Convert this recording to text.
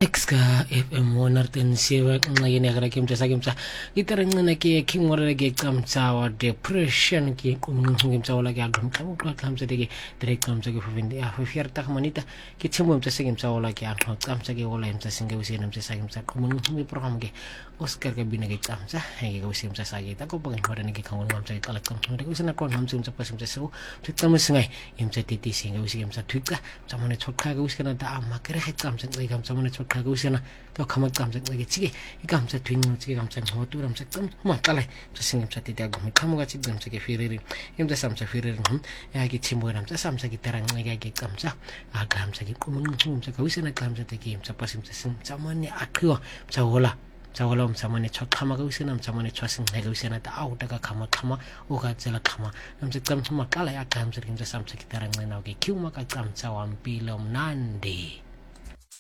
Exka FM Monarten Siva ngayini akrakimtsa sakimtsa itarencane ke kingorele ke camtsa wa depression ke kumngimtsa wala ke agumtsa uqaqamtsa ke directamtsa ke fuvindi afierta manita ke tshimomtsa sakimtsa wala ke aqamtsa ke wala imtsa singe usena mtsa sakimtsa kumngimi program ke Oscar ke bina ke camtsa ke usimtsa sagi ta ko pagin hoda ke kangon ngamtsa ke qalaqam ke usena kon ngamtsa mtsa pasimtsa so tsamusingai imtsa titi singe usimtsa twika tsamane chokha ke uskana ta amakere ke camtsa ke camtsa mane chokha ke usena to kamaqamtsa ke tsike ikamtsa twinqo tsike kamtsa ngotura mtsa tsam maqala mtsa mtsa titi agumi qamuka tsigcamtsa ke firiri imtsa samtsa firiri ya ke tshimbola mtsa samtsa ke taranqeka ke camtsa akamtsa ke qumunqumtsa ka usena qamtsa ke mtsa pasimtsa tsamane aqhiwa mtsa hola Zawala msamane chokama ka usena msamane chwasing ka usena ta auta ka khama o ka tsela khama mtsa tsamtsa maqala ya qamtsa ke mtsa samtsa ke taranqena ke kiuma ka qamtsa wampilo mnandi